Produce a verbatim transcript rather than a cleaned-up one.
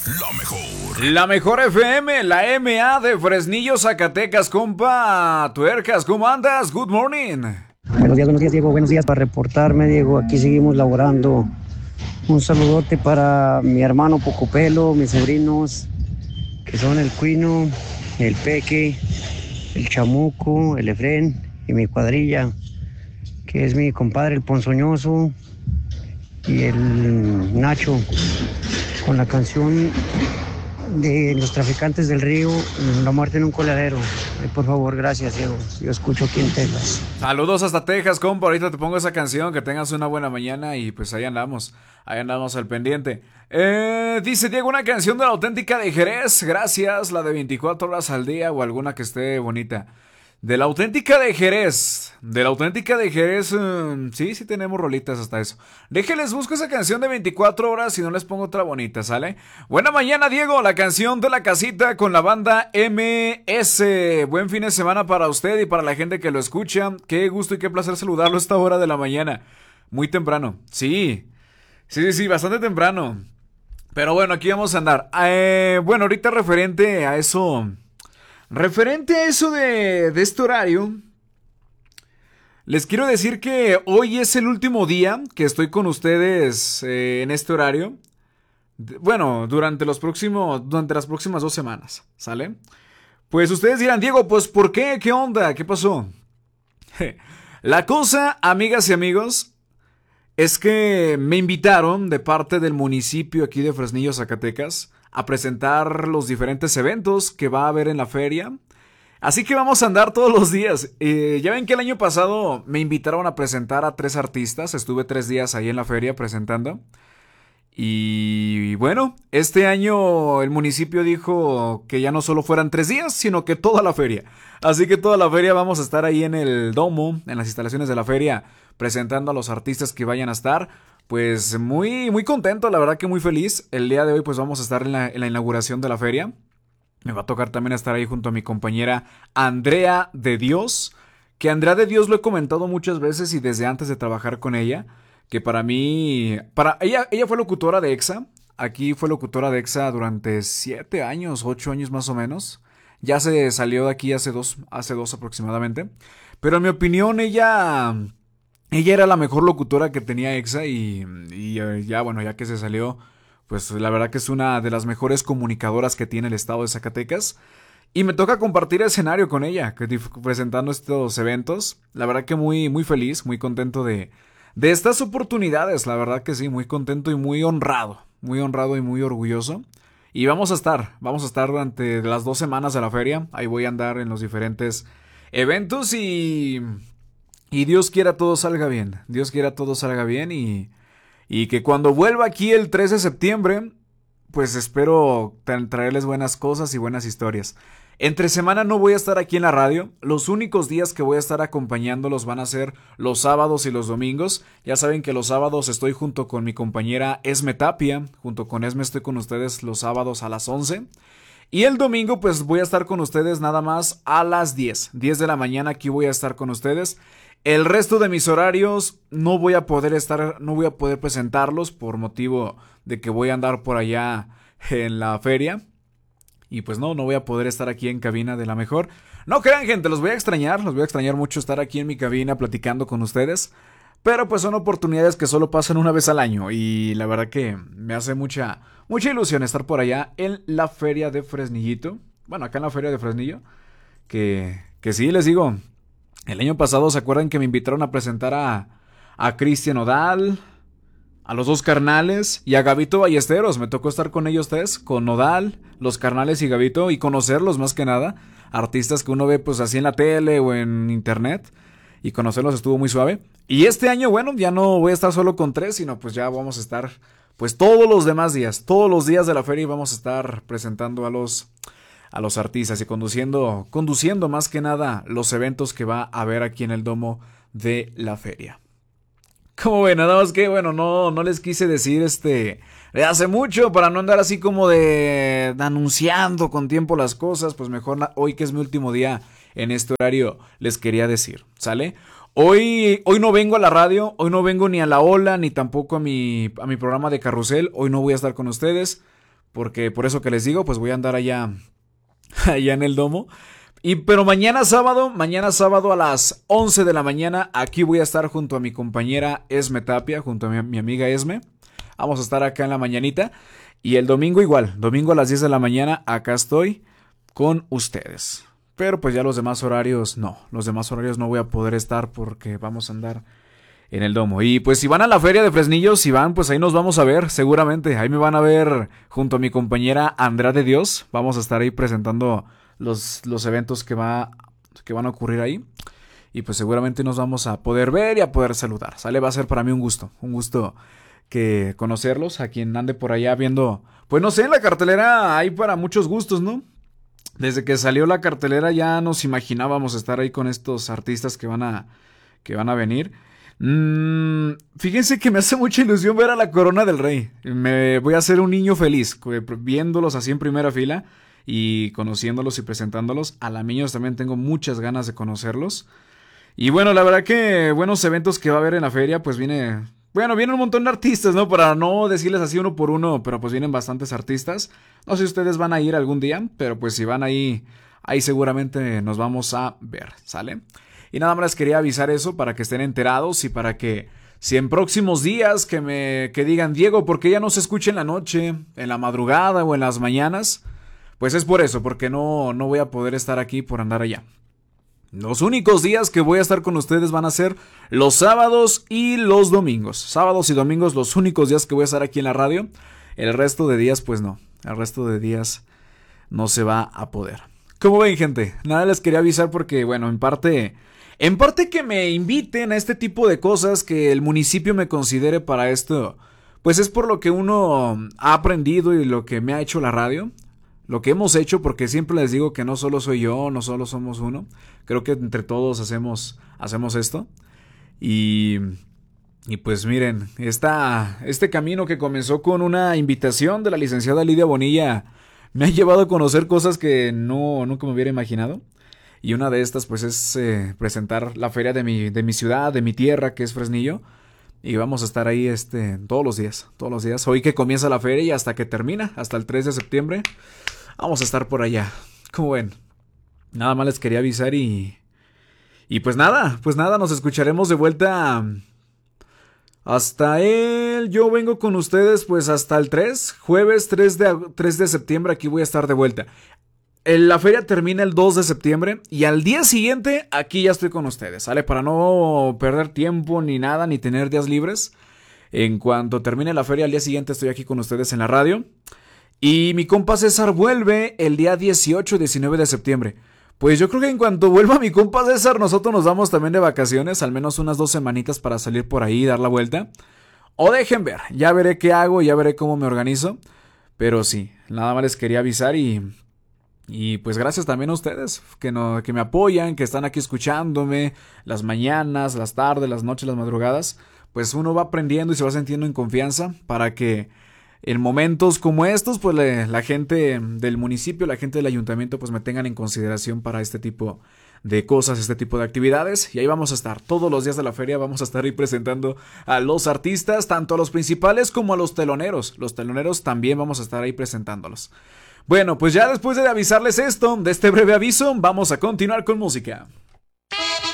La mejor. La mejor F M, la M A de Fresnillo, Zacatecas, compa. Tuercas, ¿cómo andas? Good morning. Buenos días, buenos días, Diego. Buenos días para reportarme, Diego. Aquí seguimos laborando. Un saludote para mi hermano Pocopelo, mis sobrinos, que son el Cuino, el Peque, el Chamuco, el Efrén y mi cuadrilla, que es mi compadre el Ponzoñoso y el Nacho, con la canción de Los Traficantes del Río, La Muerte en un Coladero. Ay, por favor, gracias, Diego. Yo escucho aquí en Texas. Saludos hasta Texas, compa. Ahorita te pongo esa canción. Que tengas una buena mañana y pues ahí andamos. Ahí andamos al pendiente. Eh, dice Diego, una canción de La Auténtica de Jerez. Gracias, la de veinticuatro horas al día o alguna que esté bonita. De La Auténtica de Jerez. De La Auténtica de Jerez. Um, sí, sí tenemos rolitas hasta eso. Déjenles busco esa canción de veinticuatro horas y no les pongo otra bonita, ¿sale? Buena mañana, Diego. La canción de la casita con la banda M S. Buen fin de semana para usted y para la gente que lo escucha. Qué gusto y qué placer saludarlo a esta hora de la mañana. Muy temprano. Sí. Sí, sí, sí, bastante temprano. Pero bueno, aquí vamos a andar. Eh, bueno, ahorita referente a eso... Referente a eso de, de este horario, les quiero decir que hoy es el último día que estoy con ustedes eh, en este horario. Bueno, durante los próximos, durante las próximas dos semanas, ¿sale? Pues ustedes dirán, Diego, pues ¿por qué? ¿Qué onda? ¿Qué pasó? La cosa, amigas y amigos, es que me invitaron de parte del municipio aquí de Fresnillo, Zacatecas, a presentar los diferentes eventos que va a haber en la feria. Así que vamos a andar todos los días. Eh, ya ven que el año pasado me invitaron a presentar a tres artistas. Estuve tres días ahí en la feria presentando. Y bueno, este año el municipio dijo que ya no solo fueran tres días, sino que toda la feria. Así que toda la feria vamos a estar ahí en el domo, en las instalaciones de la feria, presentando a los artistas que vayan a estar. Pues muy, muy contento, la verdad que muy feliz. El día de hoy pues vamos a estar en la, en la inauguración de la feria. Me va a tocar también estar ahí junto a mi compañera Andrea de Dios. Que Andrea de Dios lo he comentado muchas veces y desde antes de trabajar con ella. Que para mí, para ella, ella fue locutora de EXA. Aquí fue locutora de EXA durante siete años, ocho años más o menos. Ya se salió de aquí hace dos, hace dos aproximadamente. Pero en mi opinión ella... Ella era la mejor locutora que tenía EXA y, y ya bueno, ya que se salió, pues la verdad que es una de las mejores comunicadoras que tiene el estado de Zacatecas. Y me toca compartir escenario con ella, que, presentando estos eventos. La verdad que muy, muy feliz, muy contento de, de estas oportunidades. La verdad que sí, muy contento y muy honrado. Muy honrado y muy orgulloso. Y vamos a estar, vamos a estar durante las dos semanas de la feria. Ahí voy a andar en los diferentes eventos y... Y Dios quiera todo salga bien, Dios quiera todo salga bien y, y que cuando vuelva aquí el tres de septiembre, pues espero tra- traerles buenas cosas y buenas historias. Entre semana no voy a estar aquí en la radio, los únicos días que voy a estar acompañándolos van a ser los sábados y los domingos. Ya saben que los sábados estoy junto con mi compañera Esme Tapia, junto con Esme estoy con ustedes los sábados a las once. Y el domingo pues voy a estar con ustedes nada más a las diez, diez de la mañana aquí voy a estar con ustedes. El resto de mis horarios no voy a poder estar, no voy a poder presentarlos por motivo de que voy a andar por allá en la feria. Y pues no, no voy a poder estar aquí en cabina de la mejor. No crean, gente, los voy a extrañar, los voy a extrañar mucho estar aquí en mi cabina platicando con ustedes. Pero pues son oportunidades que solo pasan una vez al año y la verdad que me hace mucha, mucha ilusión estar por allá en la feria de Fresnillito. Bueno, acá en la feria de Fresnillo. Que, que sí, les digo... El año pasado, ¿se acuerdan que me invitaron a presentar a, a Cristian Nodal, a los dos carnales y a Gabito Ballesteros? Me tocó estar con ellos tres, con Nodal, los carnales y Gabito, y conocerlos más que nada. Artistas que uno ve pues así en la tele o en internet, y conocerlos estuvo muy suave. Y este año, bueno, ya no voy a estar solo con tres, sino pues ya vamos a estar pues todos los demás días, todos los días de la feria, y vamos a estar presentando a los... a los artistas y conduciendo, conduciendo más que nada los eventos que va a haber aquí en el domo de la feria. Como ven, nada más que, bueno, no, no les quise decir este de hace mucho para no andar así como de, de anunciando con tiempo las cosas, pues mejor hoy que es mi último día en este horario les quería decir, ¿sale? Hoy, hoy no vengo a la radio, hoy no vengo ni a La Ola, ni tampoco a mi, a mi programa de Carrusel, hoy no voy a estar con ustedes. porque por eso que les digo, pues voy a andar allá, allá en el domo. Y pero mañana sábado, mañana sábado a las once de la mañana, aquí voy a estar junto a mi compañera Esme Tapia, junto a mi, mi amiga Esme. Vamos a estar acá en la mañanita. Y el domingo igual, domingo a las diez de la mañana, acá estoy con ustedes. Pero pues ya los demás horarios no, los demás horarios no voy a poder estar porque vamos a andar en el domo. Y pues si van a la feria de Fresnillo, si van, pues ahí nos vamos a ver, seguramente. Ahí me van a ver junto a mi compañera Andrea de Dios. Vamos a estar ahí presentando los, los eventos que, va, que van a ocurrir ahí. Y pues seguramente nos vamos a poder ver y a poder saludar. ¿Sale? Va a ser para mí un gusto, un gusto que conocerlos. A quien ande por allá viendo, pues no sé, en la cartelera hay para muchos gustos, ¿no? Desde que salió la cartelera ya nos imaginábamos estar ahí con estos artistas que van a, que van a venir. Mm, fíjense que me hace mucha ilusión ver a la Corona del Rey. Me voy a hacer un niño feliz viéndolos así en primera fila y conociéndolos y presentándolos. A la Miños también tengo muchas ganas de conocerlos. Y bueno, la verdad que buenos eventos que va a haber en la feria, pues viene... Bueno, vienen un montón de artistas, ¿no? Para no decirles así uno por uno, pero pues vienen bastantes artistas. No sé si ustedes van a ir algún día, pero pues si van ahí, ahí seguramente nos vamos a ver, ¿sale? Y nada más les quería avisar eso para que estén enterados y para que si en próximos días que me que digan, Diego, ¿por qué ya no se escucha en la noche, en la madrugada o en las mañanas? Pues es por eso, porque no, no voy a poder estar aquí por andar allá. Los únicos días que voy a estar con ustedes van a ser los sábados y los domingos. Sábados y domingos los únicos días que voy a estar aquí en la radio. El resto de días pues no, el resto de días no se va a poder. ¿Cómo ven, gente? Nada, les quería avisar porque bueno, en parte... En parte que me inviten a este tipo de cosas, que el municipio me considere para esto, pues es por lo que uno ha aprendido y lo que me ha hecho la radio, lo que hemos hecho, porque siempre les digo que no solo soy yo, no solo somos uno, creo que entre todos hacemos, hacemos esto. Y, y pues miren, esta, este camino que comenzó con una invitación de la licenciada Lidia Bonilla me ha llevado a conocer cosas que no, nunca me hubiera imaginado. Y una de estas pues es eh, presentar la feria de mi, de mi ciudad, de mi tierra, que es Fresnillo. Y vamos a estar ahí este, todos los días, todos los días. Hoy que comienza la feria y hasta que termina, hasta el tres de septiembre, vamos a estar por allá. ¿Cómo ven? Nada más les quería avisar y... Y pues nada, pues nada, nos escucharemos de vuelta hasta el... Yo vengo con ustedes pues hasta el tres, jueves tres de septiembre, aquí voy a estar de vuelta. La feria termina el dos de septiembre y al día siguiente aquí ya estoy con ustedes, ¿sale? Para no perder tiempo ni nada, ni tener días libres. En cuanto termine la feria, al día siguiente estoy aquí con ustedes en la radio. Y mi compa César vuelve el día dieciocho y diecinueve de septiembre. Pues yo creo que en cuanto vuelva mi compa César, nosotros nos vamos también de vacaciones, al menos unas dos semanitas para salir por ahí y dar la vuelta. O dejen ver, ya veré qué hago, ya veré cómo me organizo. Pero sí, nada más les quería avisar y... Y pues gracias también a ustedes que, no, que me apoyan, que están aquí escuchándome las mañanas, las tardes, las noches, las madrugadas. Pues uno va aprendiendo y se va sintiendo en confianza para que en momentos como estos, pues le, la gente del municipio, la gente del ayuntamiento, pues me tengan en consideración para este tipo de cosas, este tipo de actividades. Y ahí vamos a estar, todos los días de la feria vamos a estar ahí presentando a los artistas, tanto a los principales como a los teloneros. Los teloneros también vamos a estar ahí presentándolos. Bueno, pues ya después de avisarles esto, de este breve aviso, vamos a continuar con música.